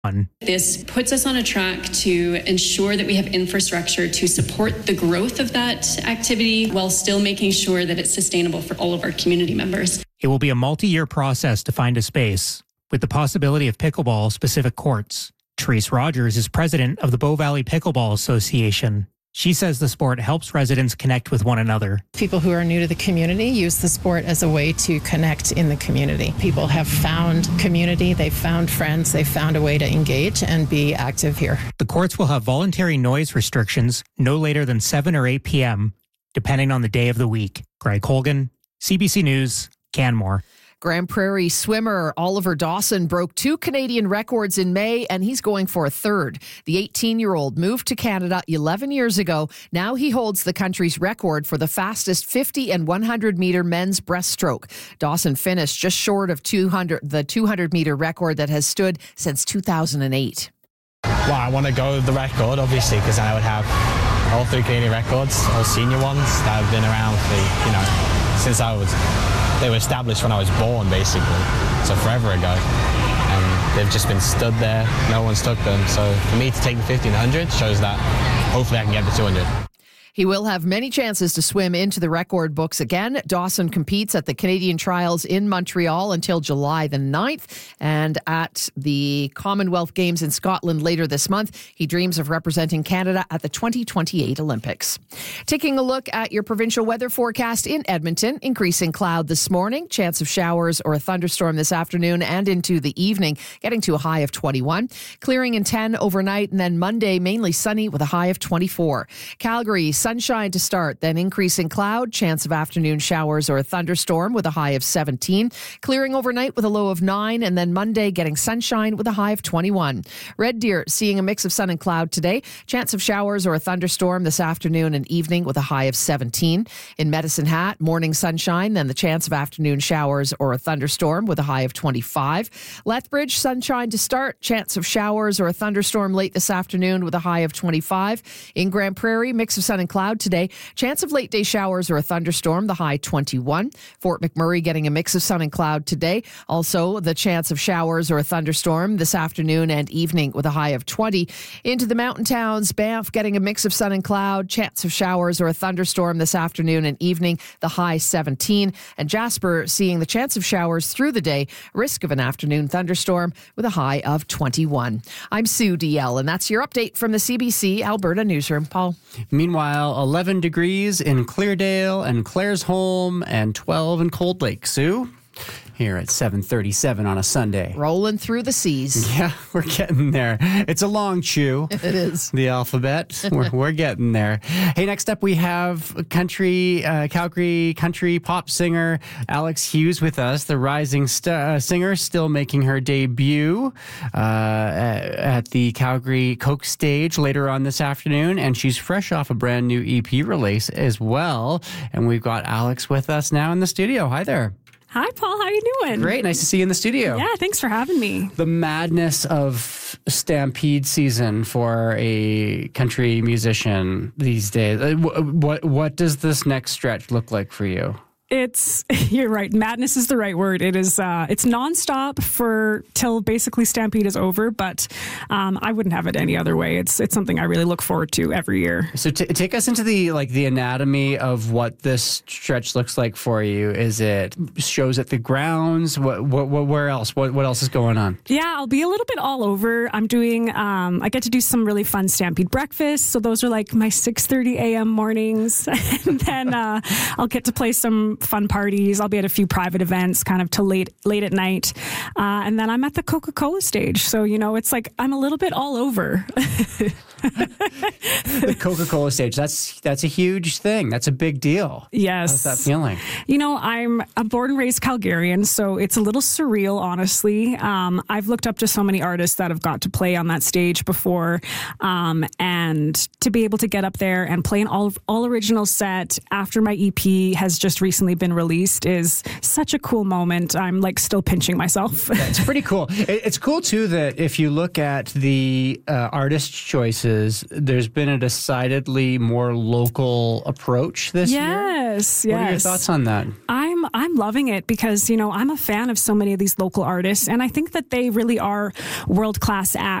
This puts us on a track to ensure that we have infrastructure to support the growth of that activity while still making sure that it's sustainable for all of our community members. It will be a multi-year process to find a space, with the possibility of pickleball-specific courts. Therese Rogers is president of the Bow Valley Pickleball Association. She says the sport helps residents connect with one another. People who are new to the community use the sport as a way to connect in the community. People have found community, they've found friends, they've found a way to engage and be active here. The courts will have voluntary noise restrictions no later than 7 or 8 p.m., depending on the day of the week. Greg Colgan, CBC News, Canmore. Grand Prairie swimmer Oliver Dawson broke 2 Canadian records in May, and he's going for a third. The 18-year-old moved to Canada 11 years ago. Now he holds the country's record for the fastest 50 and 100-meter men's breaststroke. Dawson finished just short of the 200-meter record that has stood since 2008. Well, I want to go with the record, obviously, because then I would have all 3 Canadian records, all senior ones that have been around for, since they were established when I was born, basically, so forever ago. And they've just been stood there. No one's took them. So for me to take the 50 and 100 shows that hopefully I can get the 200. He will have many chances to swim into the record books again. Dawson competes at the Canadian Trials in Montreal until July the 9th. And at the Commonwealth Games in Scotland later this month, he dreams of representing Canada at the 2028 Olympics. Taking a look at your provincial weather forecast in Edmonton, increasing cloud this morning, chance of showers or a thunderstorm this afternoon and into the evening, getting to a high of 21. Clearing in 10 overnight, and then Monday mainly sunny with a high of 24. Calgary, sunshine to start, then increasing cloud, chance of afternoon showers or a thunderstorm with a high of 17. Clearing overnight with a low of 9, and then Monday getting sunshine with a high of 21. Red Deer seeing a mix of sun and cloud today. Chance of showers or a thunderstorm this afternoon and evening with a high of 17. In Medicine Hat, morning sunshine, then the chance of afternoon showers or a thunderstorm with a high of 25. Lethbridge, sunshine to start, chance of showers or a thunderstorm late this afternoon with a high of 25. In Grand Prairie, mix of sun and cloud today. Chance of late day showers or a thunderstorm, the high 21. Fort McMurray getting a mix of sun and cloud today. Also, the chance of showers or a thunderstorm this afternoon and evening with a high of 20. Into the mountain towns, Banff getting a mix of sun and cloud. Chance of showers or a thunderstorm this afternoon and evening, the high 17. And Jasper seeing the chance of showers through the day. Risk of an afternoon thunderstorm with a high of 21. I'm Sue DL, and that's your update from the CBC Alberta Newsroom. Paul. Meanwhile, 11 degrees in Cleardale and Claresholm and 12 in Cold Lake. Sue? Here at 7:37 on a Sunday. Rolling through the seas. Yeah, we're getting there. It's a long chew. It is. The alphabet. We're getting there. Hey, next up we have Calgary country pop singer Alex Hughes with us, the rising singer, still making her debut at the Calgary Coke stage later on this afternoon, and she's fresh off a brand new EP release as well. And we've got Alex with us now in the studio. Hi there. Hi, Paul. How you doing? Great. Nice to see you in the studio. Yeah, thanks for having me. The madness of Stampede season for a country musician these days. What does this next stretch look like for you? You're right. Madness is the right word. It's nonstop till basically Stampede is over, but I wouldn't have it any other way. It's something I really look forward to every year. So take us into the anatomy of what this stretch looks like for you. Is it shows at the grounds? Where else? What else is going on? Yeah, I'll be a little bit all over. I'm doing, I get to do some really fun Stampede breakfasts. So those are like my 6:30 a.m. mornings. And then I'll get to play some fun parties. I'll be at a few private events kind of till late at night. And then I'm at the Coca-Cola stage. So, it's like I'm a little bit all over. The Coca-Cola stage, that's a huge thing. That's a big deal. Yes. How's that feeling? I'm a born and raised Calgarian, so it's a little surreal, honestly. I've looked up to so many artists that have got to play on that stage before, and to be able to get up there and play an all original set after my EP has just recently been released is such a cool moment. I'm still pinching myself. It's pretty cool. It's cool too that if you look at the artist choices, there's been a decidedly more local approach this year. Yes. What are your thoughts on that? I'm I'm loving it because, I'm a fan of so many of these local artists, and I think that they really are world-class acts.